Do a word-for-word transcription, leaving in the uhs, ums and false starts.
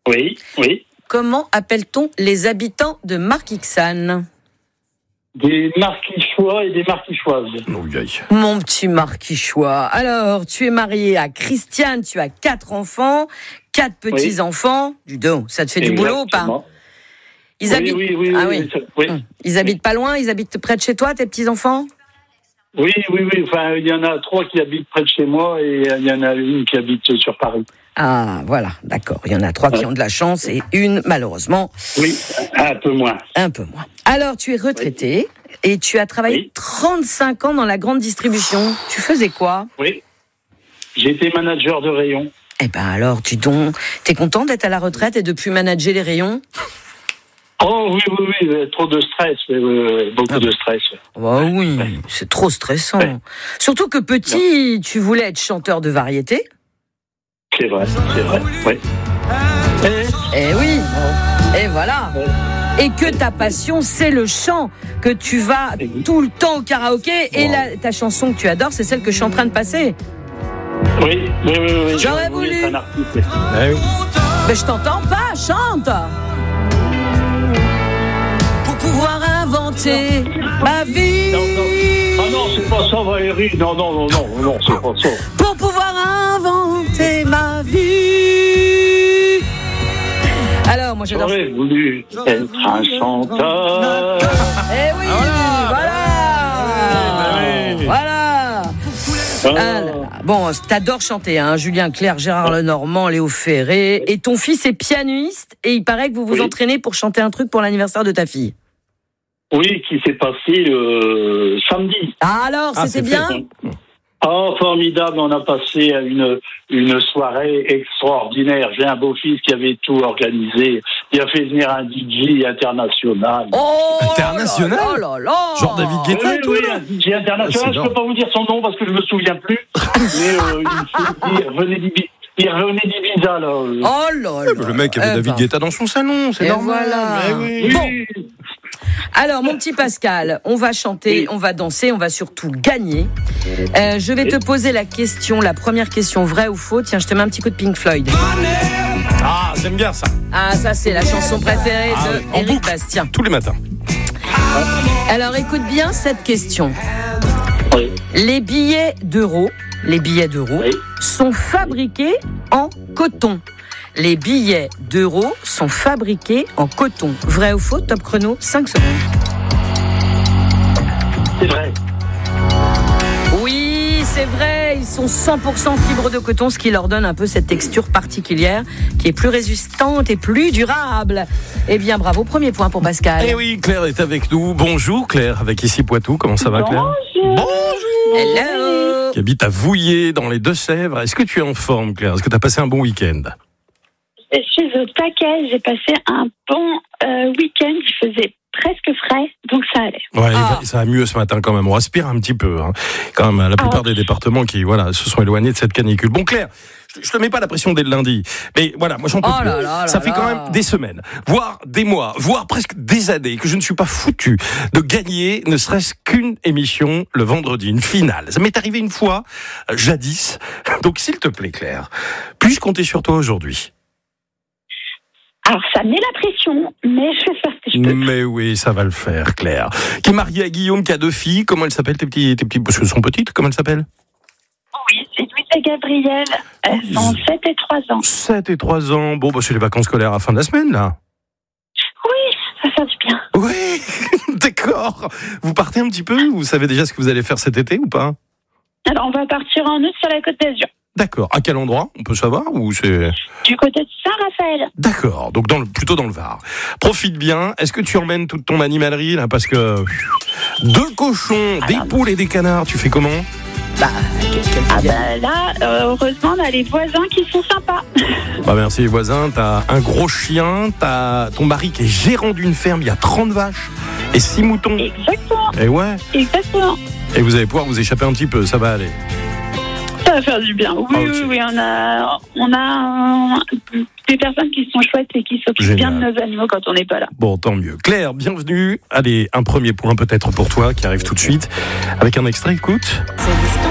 Oui, oui. Comment appelle-t-on les habitants de Marquixanne ? Des marquichois et des marquichoises. Oh, aïe. Mon petit Marquichois. Alors, tu es marié à Christiane, tu as quatre enfants, quatre petits-enfants. Du dos, ça te fait du boulot ou pas ? Ils oui, habitent... oui, oui, ah, oui, oui. oui, oui. Hum. Ils habitent pas loin, ils habitent près de chez toi, tes petits-enfants ? Oui, oui, oui. Enfin, il y en a trois qui habitent près de chez moi et il y en a une qui habite sur Paris. Ah, voilà, d'accord. Il y en a trois ouais. qui ont de la chance et une, malheureusement... Oui, un peu moins. Un peu moins. Alors, tu es retraité oui. et tu as travaillé oui. trente-cinq ans dans la grande distribution. Tu faisais quoi ? Oui, j'étais manager de rayon. Eh ben alors, tu donc, t'es content d'être à la retraite et de plus manager les rayons ? Oh oui, oui, oui, trop de stress, euh, beaucoup ah. de stress. Oh oui, ouais. c'est trop stressant. Ouais. Surtout que petit, non. tu voulais être chanteur de variété. C'est vrai, c'est vrai, oui. Eh oui, et voilà. Ouais. Et que ta passion, c'est le chant, que tu vas tout le temps au karaoké, et wow. la, ta chanson que tu adores, c'est celle que je suis en train de passer. Oui, oui, oui. oui J'aurais voulu. Un artiste. Ouais, oui. Mais je t'entends pas, chante. Pour pouvoir inventer ma vie. Non, non. Ah non, c'est pas ça, Valérie. Non, non, non, non, non, c'est pas ça. Pour pouvoir inventer ma vie. Alors, moi j'adore. J'aurais voulu être un chanteur. Eh oui, voilà. Voilà. voilà. Ah là là. Bon, t'adores chanter, hein, Julien Clerc, Gérard Lenormand, Léo Ferré. Et ton fils est pianiste et il paraît que vous vous oui. entraînez pour chanter un truc pour l'anniversaire de ta fille. Oui, qui s'est passé euh, samedi. Ah alors, ah, c'était bien ? Oh, formidable, on a passé une, une soirée extraordinaire. J'ai un beau-fils qui avait tout organisé. Il a fait venir un D J international. Oh, international Oh là là Genre David Guetta oui, et tout oui, un D J international. Ah, je ne peux pas vous dire son nom parce que je ne me souviens plus. Mais euh, il revenait d'Ibiza. Il revenait d'Ibiza, là. Oh là là Le mec avait eh David ben. Guetta dans son salon, c'est et normal. Voilà. Mais oui. Bon. Alors, mon petit Pascal, on va chanter, oui. on va danser, on va surtout gagner. Euh, je vais te poser la question, la première question, vrai ou faux. Tiens, je te mets un petit coup de Pink Floyd. Ah, j'aime bien ça. Ah, ça, c'est la chanson préférée ah, de Éric Bastien. Tous les matins. Alors, écoute bien cette question. Oui. Les billets d'euros, les billets d'euros oui. sont fabriqués en coton. Les billets d'euros sont fabriqués en coton. Vrai ou faux? Top chrono, cinq secondes. C'est vrai. Oui, c'est vrai. Ils sont cent pour cent fibres de coton, ce qui leur donne un peu cette texture particulière qui est plus résistante et plus durable. Eh bien, bravo. Premier point pour Pascal. Eh oui, Claire est avec nous. Bonjour Claire, avec ici Poitou. Comment ça va Claire? Bonjour. Bonjour. Hello. Qui habite à Vouillé, dans les Deux-Sèvres. Est-ce que tu es en forme Claire? Est-ce que tu as passé un bon week-end? Je suis au taquet, j'ai passé un bon euh, week-end, il faisait presque frais, donc ça allait. Ouais, ah. ça va mieux ce matin quand même, on respire un petit peu. Hein. Quand même, la plupart ah. des départements qui voilà, se sont éloignés de cette canicule. Bon Claire, je ne te mets pas la pression dès le lundi, mais voilà, moi j'en peux oh plus. Là là ça là fait là. quand même des semaines, voire des mois, voire presque des années que je ne suis pas foutu de gagner ne serait-ce qu'une émission le vendredi, une finale. Ça m'est arrivé une fois, euh, jadis. Donc s'il te plaît Claire, puis-je compter sur toi aujourd'hui? Alors, ça met la pression, mais je vais faire ce que je peux. Mais oui, ça va le faire, Claire. Qui est mariée à Guillaume, qui a deux filles. Comment elles s'appellent, tes petits, tes petits, parce qu'elles sont petites, comment elles s'appellent? Oui, c'est Louise et Gabrielle. Elles ont sept et trois ans. sept et trois ans. Bon, bah, c'est les vacances scolaires à la fin de la semaine, là. Oui, ça fait du bien. Oui, d'accord. Vous partez un petit peu? Vous savez déjà ce que vous allez faire cet été ou pas? Alors, on va partir en août sur la Côte d'Azur. D'accord. À quel endroit? On peut savoir ou c'est... Du côté de Saint-Raphaël. D'accord. Donc dans le, plutôt dans le Var. Profite bien. Est-ce que tu emmènes toute ton animalerie là? Parce que deux cochons, ah, des non. poules et des canards, tu fais comment? Bah, ah bah là, euh, heureusement, on a les voisins qui sont sympas. Bah merci les voisins. T'as un gros chien, t'as ton mari qui est gérant d'une ferme. Il y a trente vaches et six moutons. Exactement. Et ouais. Exactement. Et vous allez pouvoir vous échapper un petit peu. Ça va aller. Ça va faire du bien. Oui, okay. oui, oui, on a, on a euh, des personnes qui sont chouettes et qui s'occupent Génial. bien de nos animaux quand on n'est pas là. Bon, tant mieux. Claire, bienvenue. Allez, un premier point peut-être pour toi qui arrive tout de suite avec un extrait. Écoute. C'est l'histoire.